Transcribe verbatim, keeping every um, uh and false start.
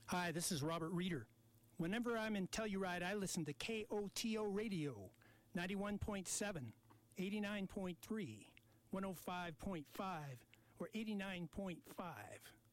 Hi, this is Robert Reeder. Whenever I'm in Telluride, I listen to K O T O Radio, ninety-one point seven, eighty-nine point three, one oh five point five, or eighty-nine point five.